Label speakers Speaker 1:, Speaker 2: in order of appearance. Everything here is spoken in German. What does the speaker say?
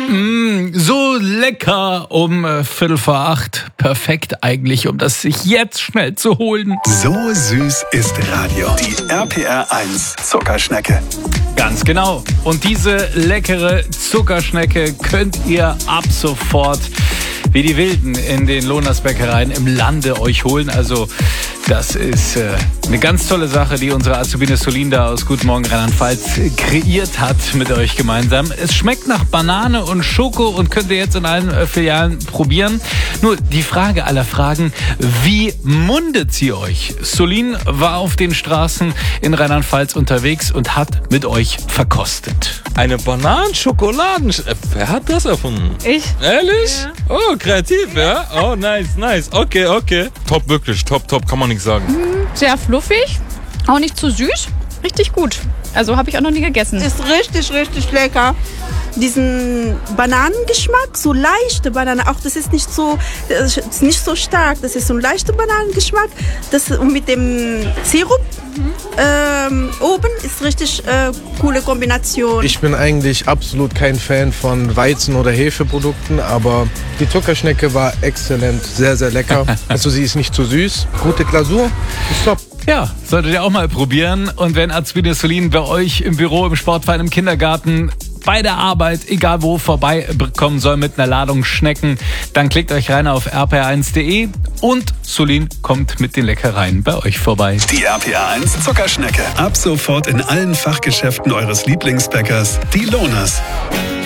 Speaker 1: So lecker um 7:45. Perfekt eigentlich, um das sich jetzt schnell zu holen.
Speaker 2: So süß ist Radio. Die RPR 1 Zuckerschnecke.
Speaker 1: Ganz genau. Und diese leckere Zuckerschnecke könnt ihr ab sofort wie die Wilden in den Lohners Bäckereien im Lande euch holen. Also das ist eine ganz tolle Sache, die unsere Azubine Solin da aus Guten Morgen Rheinland-Pfalz kreiert hat mit euch gemeinsam. Es schmeckt nach Banane und Schoko und könnt ihr jetzt in allen Filialen probieren. Nur die Frage aller Fragen, wie mundet sie euch? Solin war auf den Straßen in Rheinland-Pfalz unterwegs und hat mit euch verkostet.
Speaker 3: Eine Bananenschokoladen. Wer hat das erfunden?
Speaker 4: Ich.
Speaker 3: Ehrlich?
Speaker 4: Ja.
Speaker 3: Oh, kreativ, ja? Oh, nice. Okay. Top, wirklich. Top, kann man nichts sagen.
Speaker 4: Sehr fluffig, auch nicht zu süß. Richtig gut. Also habe ich auch noch nie gegessen.
Speaker 5: Ist richtig lecker. Diesen Bananengeschmack, so leichte Banane, auch das ist nicht so stark, das ist so ein leichter Bananengeschmack. Das mit dem Sirup oben ist richtig coole Kombination.
Speaker 6: Ich bin eigentlich absolut kein Fan von Weizen- oder Hefeprodukten, aber die Zuckerschnecke war exzellent, sehr lecker. Also sie ist nicht zu süß, gute Glasur, ist top.
Speaker 1: Ja, solltet ihr auch mal probieren. Und wenn Azubine Solin bei euch im Büro, im Sportverein, im Kindergarten, bei der Arbeit, egal wo, vorbeikommen soll mit einer Ladung Schnecken, dann klickt euch rein auf rpr1.de und Solin kommt mit den Leckereien bei euch vorbei.
Speaker 2: Die RPR 1 Zuckerschnecke. Ab sofort in allen Fachgeschäften eures Lieblingsbäckers. Die Lohners.